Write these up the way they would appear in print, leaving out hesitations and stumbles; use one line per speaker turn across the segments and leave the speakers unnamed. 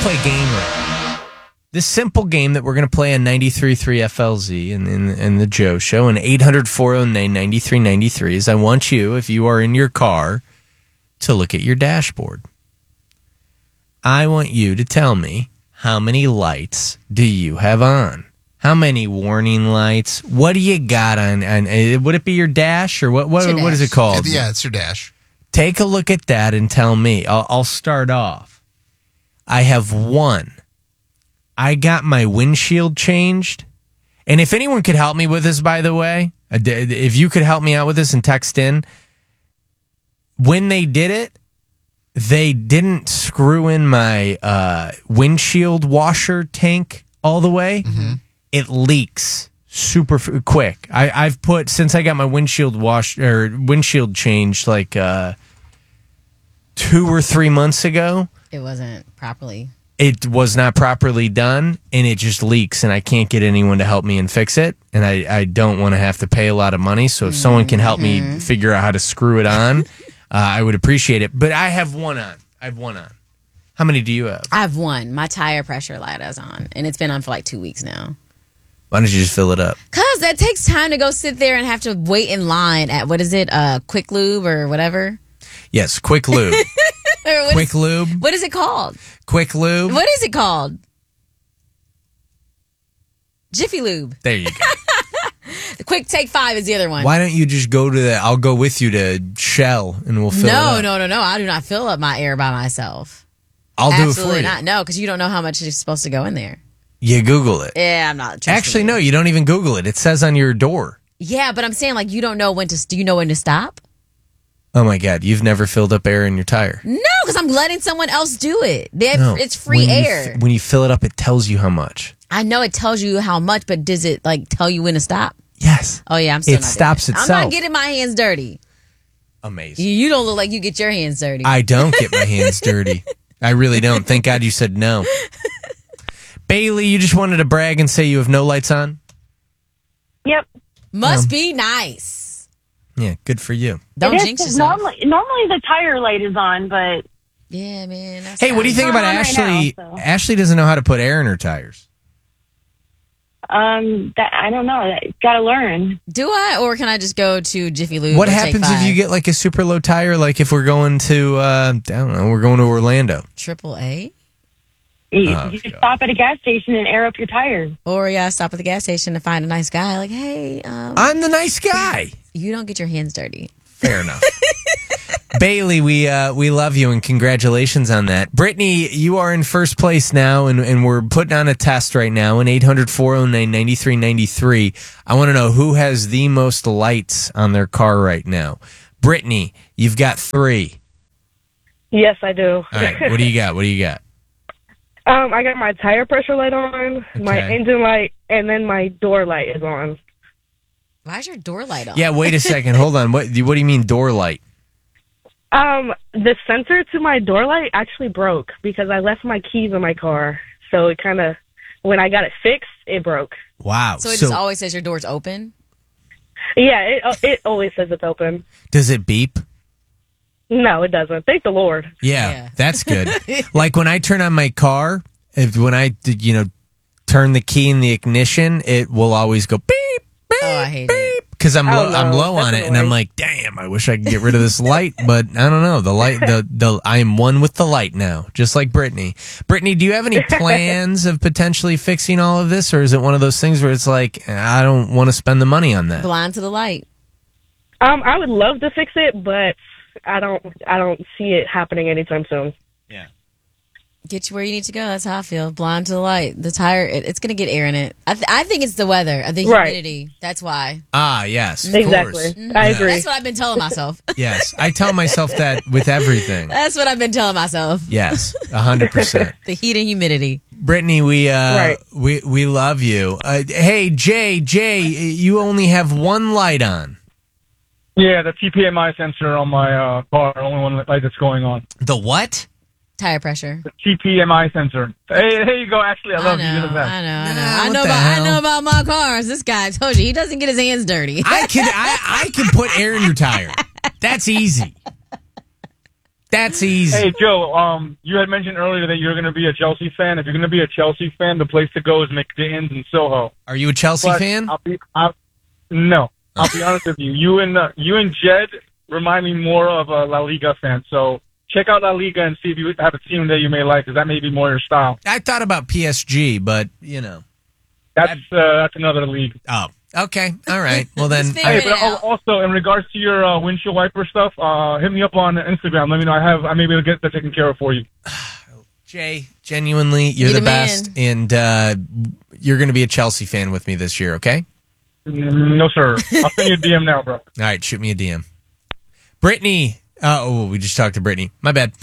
play a game right now. This simple game that we're going to play on 93.3 FLZ in the Joe Show and 800-409-9393 is I want you, if you are in your car, to look at your dashboard. I want you to tell me, how many lights do you have on? How many warning lights? What do you got on? Would it be your dash or what is it called?
Yeah, it's your dash.
Take a look at that and tell me. I'll start off. I have one. I got my windshield changed. And if anyone could help me with this, by the way, if you could help me out with this and text in, when they did it, they didn't screw in my windshield washer tank all the way. Mm-hmm. It leaks super quick. I've put, since I got my windshield changed like 2 or 3 months ago.
It wasn't properly.
It was not properly done, and it just leaks, and I can't get anyone to help me and fix it, and I don't want to have to pay a lot of money, so if someone can help me figure out how to screw it on, I would appreciate it. But I have one on. How many do you have?
I have one. My tire pressure light is on, and it's been on for like 2 weeks now.
Why don't you just fill it up?
Because that takes time to go sit there and have to wait in line at, what is it, Quick Lube or whatever?
Yes, Quick Lube. Quick Lube.
What is it called?
Quick Lube.
What is it called? Jiffy Lube.
There you go.
The Quick Take 5 is the other one.
Why don't you just go to I'll go with you to Shell and we'll fill it up.
No. I do not fill up my air by myself.
I'll
Absolutely
do it for you.
Not. No, because you don't know how much is supposed to go in there.
You Google it.
Yeah, I'm not.
Actually, no, you don't even Google it. It says on your door.
Yeah, but I'm saying, like, you don't know do you know when to stop?
Oh my God, you've never filled up air in your tire.
No, because I'm letting someone else do it. It's free air.
When you fill it up, it tells you how much.
I know it tells you how much, but does it like tell you when to stop?
Yes.
Oh yeah, I'm still not
stops
doing it.
itself.
I'm not getting my hands dirty.
Amazing.
You don't look like you get your hands dirty.
I don't get my hands dirty. I really don't. Thank God you said no. Bailey, you just wanted to brag and say you have no lights on?
Yep.
Must be nice.
Yeah, good for you.
Don't jinx yourself.
Normally the tire light is on, but...
Yeah, man.
Hey, what do you think about Ashley?
Right now, so.
Ashley doesn't know how to put air in her tires.
I don't know. Got to learn.
Do I? Or can I just go to Jiffy Lube?
What happens if you get like a super low tire? Like if we're going to, I don't know, we're going to Orlando.
AAA?
You stop at a gas station and air up your tires.
Or stop at the gas station to find a nice guy. Like, hey,
I'm the nice guy.
You don't get your hands dirty.
Fair enough. Bailey, we love you and congratulations on that. Brittany, you are in first place now, and we're putting on a test right now. And 800-409-9393. I want to know who has the most lights on their car right now. Brittany, you've got 3.
Yes, I do.
All right, what do you got?
I got my tire pressure light on, my engine light, and then my door light is on.
Why is your door light on?
Yeah, wait a second. Hold on. What do you mean door light?
The sensor to my door light actually broke because I left my keys in my car. So it kind of, when I got it fixed, it broke.
Wow.
So it just always says your door's open?
Yeah, it always says it's open.
Does it beep?
No, it doesn't. Thank the Lord.
Yeah. That's good. Like when I turn on my car, when I turn the key in the ignition, it will always go beep, beep,
oh, I hate
beep.
it.
Because I'm low on it, and I'm like, damn, I wish I could get rid of this light, but I don't know. The light, I am one with the light now, just like Brittany. Brittany, do you have any plans of potentially fixing all of this, or is it one of those things where it's like, I don't want to spend the money on that?
Blind to the light.
I would love to fix it, but I don't see it happening anytime soon.
Yeah.
Get you where you need to go. That's how I feel. Blind to the light. The tire, it's going to get air in it. I think it's the weather, the humidity. Right. That's why.
Ah, yes. Of
exactly.
Course.
I agree.
That's what I've been telling myself.
Yes. I tell myself that with everything.
That's what I've been telling myself.
Yes. 100%.
The heat and humidity.
Brittany, we love you. Hey, Jay, you only have one light on.
Yeah, the TPMI sensor on my car, only one light that's going on.
The what?
Tire pressure.
The TPMI sensor. Hey, there you go. Actually, I love you. You're the best.
I know about my cars. This guy, I told you, he doesn't get his hands dirty.
I can put air in your tire. That's easy. That's easy.
Hey, Joe, you had mentioned earlier that you're going to be a Chelsea fan. If you're going to be a Chelsea fan, the place to go is McDittins in Soho.
Are you a Chelsea fan?
No. I'll be honest with you. You and Jed remind me more of a La Liga fan. So check out La Liga and see if you have a team that you may like, because that may be more your style.
I thought about PSG, but,
That's another league.
Oh, okay. All right. Well, then.
Hey, but also, in regards to your windshield wiper stuff, hit me up on Instagram. Let me know. I may be able to get that taken care of for you.
Jay, genuinely, you're the best, and you're going to be a Chelsea fan with me this year, okay?
No, sir. I'll send you a DM now, bro. All
right, shoot me a DM. Brittany. We just talked to Brittany. My bad.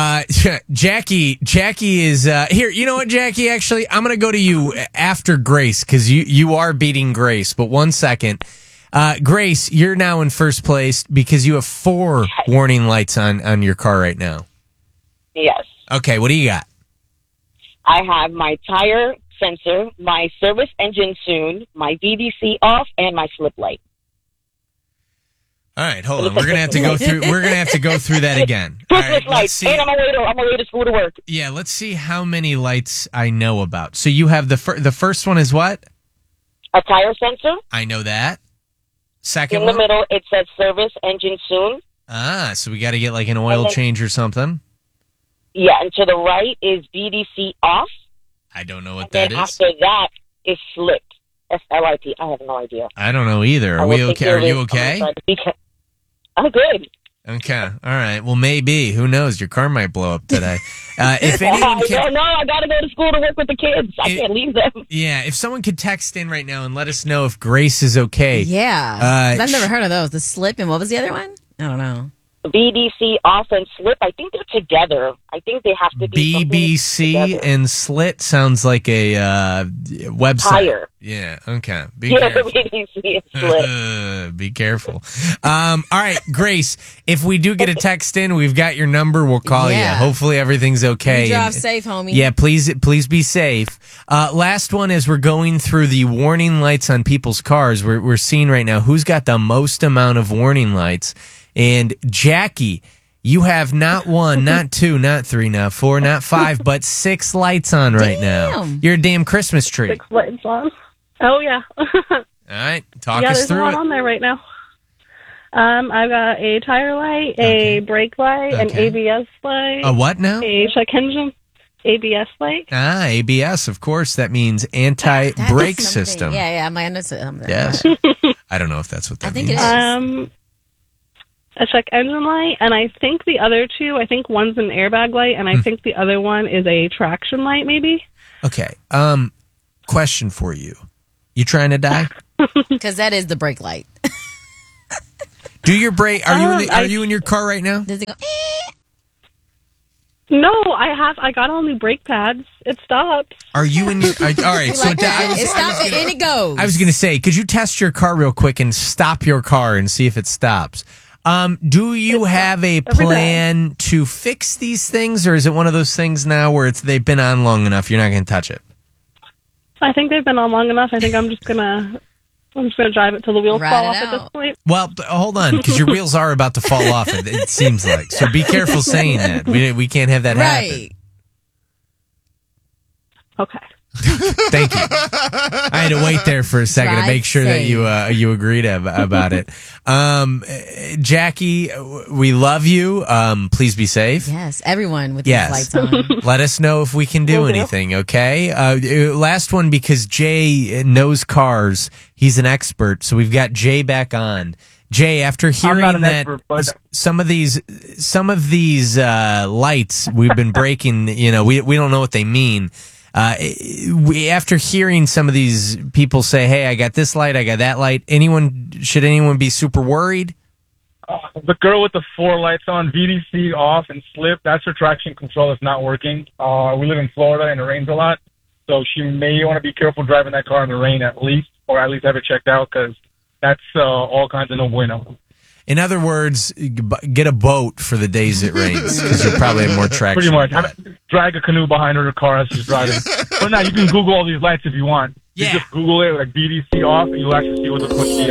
Jackie is here. You know what, Jackie? Actually, I'm going to go to you after Grace because you are beating Grace. But 1 second. Grace, you're now in first place because you have 4 warning lights on your car right now.
Yes.
Okay, what do you got?
I have my tire sensor, my service engine soon, my VDC off, and my slip light.
All right, hold on. We're gonna have to go through. We're gonna have to go through that again.
Christmas lights, and I'm on my way to school to work.
Yeah, let's see how many lights I know about. So you have the first one is what?
A tire sensor.
I know that. Second
in
one?
the middle, it says service engine soon.
So we got to get like an oil change or something.
Yeah, and to the right is VDC off.
I don't know what that is.
And after that is slip. SLIP. I have no idea.
I don't know either. Are we okay? Are you okay?
I'm good.
Okay. All right. Well, maybe. Who knows? Your car might blow up today. If anyone
I don't know. I got to go to school to work with the kids. I can't leave them.
Yeah. If someone could text in right now and let us know if Grace is okay.
Yeah. I've never heard of those. The slip and what was the other one? I don't know.
VDC off and slip. I think they're together. I think they have to be
BBC and slit sounds like a website.
Tire.
Yeah. Okay.
VDC and slip.
Be careful. All right, Grace. If we do get a text in, we've got your number. We'll call you. Hopefully everything's okay.
You drive safe, homie.
Yeah. Please be safe. Last one is we're going through the warning lights on people's cars. We're seeing right now who's got the most amount of warning lights. And Jackie, you have not 1, not 2, not 3, not 4, not 5, but 6 lights on right now. You're a damn Christmas tree.
6 lights on. Oh, yeah.
All right. Talk us through it.
Yeah, there's a lot on there right now. I've got a tire light, a brake light, an ABS light.
A what now?
A check engine. ABS light.
ABS, of course. That means anti-brake system.
Yeah, my understanding.
Yes. I don't know if that's what that means.
I think it is.
A check engine light, and I think the other 2, I think one's an airbag light, and I think the other one is a traction light, maybe.
Okay. Question for you. You trying to die?
Because that is the brake light.
Do your brake? Are you in your car right now?
Does it go?
No, I got all new brake pads. It stops.
Are you in your? All right. So
it stops and it goes.
I was going to say, could you test your car real quick and stop your car and see if it stops? Do you have a plan to fix these things, or is it one of those things now where they've been on long enough you're not going to touch it?
I think they've been on long enough. I think I'm just gonna drive it till the wheels fall off at this point.
Well, hold on, because your wheels are about to fall off. It seems like. So be careful saying that. We can't have that happen.
Okay.
Thank you. I had to wait there for a second to make sure that you agreed about it. Jackie, we love you. Please be safe.
Yes, everyone with these lights on.
Let us know if we can do anything, okay? Last one, because Jay knows cars. He's an expert, so we've got Jay back on. Jay, after hearing that some of these lights we've been breaking, we don't know what they mean. After hearing some of these people say, "Hey, I got this light, I got that light," should anyone be super worried?
The girl with the 4 lights on, VDC off and slip, that's her traction control that's not working. We live in Florida and it rains a lot, so she may want to be careful driving that car in the rain at least have it checked out, because that's all kinds of no bueno.
In other words, get a boat for the days it rains, because you'll probably have more traction.
Pretty much. Drag a canoe behind her car as she's driving. But now you can Google all these lights if you want. You just Google it, like VDC off, and you'll actually see what the